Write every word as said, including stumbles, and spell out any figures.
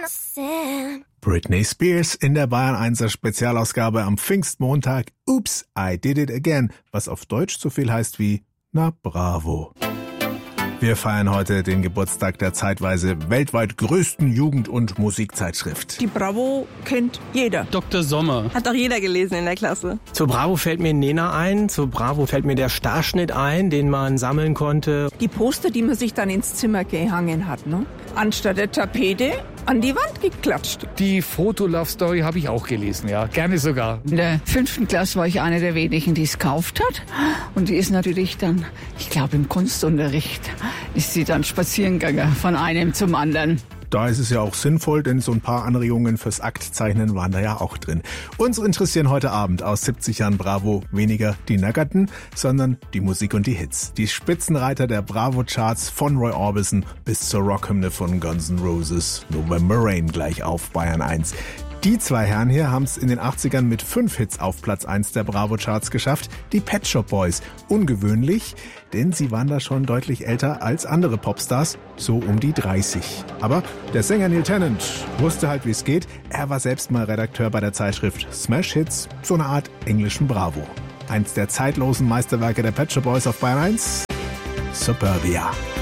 understand. Britney Spears in der Bayern einser Spezialausgabe am Pfingstmontag. Oops, I did it again, was auf Deutsch so viel heißt wie na bravo. Wir feiern heute den Geburtstag der zeitweise weltweit größten Jugend- und Musikzeitschrift. Die Bravo kennt jeder. Doktor Sommer. Hat doch jeder gelesen in der Klasse. Zur Bravo fällt mir Nena ein, zur Bravo fällt mir der Starschnitt ein, den man sammeln konnte. Die Poster, die man sich dann ins Zimmer gehangen hat, ne? Anstatt der Tapete an die Wand geklatscht. Die Foto-Love-Story habe ich auch gelesen, ja, gerne sogar. In der fünften Klasse war ich eine der wenigen, die es gekauft hat. Und die ist natürlich dann, ich glaube im Kunstunterricht, ist sie dann spazieren gegangen von einem zum anderen. Da ist es ja auch sinnvoll, denn so ein paar Anregungen fürs Aktzeichnen waren da ja auch drin. Uns interessieren heute Abend aus siebzig Jahren Bravo weniger die Nackerten, sondern die Musik und die Hits. Die Spitzenreiter der Bravo-Charts von Roy Orbison bis zur Rockhymne von Guns N' Roses. November Rain gleich auf Bayern eins. Die zwei Herren hier haben es in den achtzigern mit fünf Hits auf Platz eins der Bravo-Charts geschafft. Die Pet Shop Boys. Ungewöhnlich, denn sie waren da schon deutlich älter als andere Popstars, so um die dreißig. Aber der Sänger Neil Tennant wusste halt, wie es geht. Er war selbst mal Redakteur bei der Zeitschrift Smash Hits, so eine Art englischen Bravo. Eins der zeitlosen Meisterwerke der Pet Shop Boys auf Bayern eins, Superbia.